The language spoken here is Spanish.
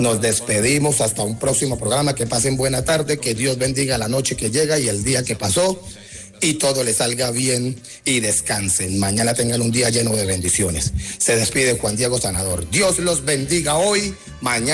Nos despedimos hasta un próximo programa. Que pasen buena tarde, que Dios bendiga la noche que llega y el día que pasó, y todo les salga bien y descansen. Mañana tengan un día lleno de bendiciones. Se despide Juan Diego Sanador. Dios los bendiga hoy, mañana.